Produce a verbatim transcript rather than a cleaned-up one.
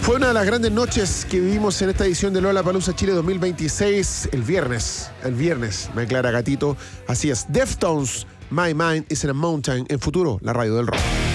Fue una de las grandes noches que vivimos en esta edición de Lollapalooza Chile dos mil veintiséis. El viernes, el viernes, me aclara Gatito. Así es, Deftones, My Mind is in a Mountain. En Futuro, la radio del rock.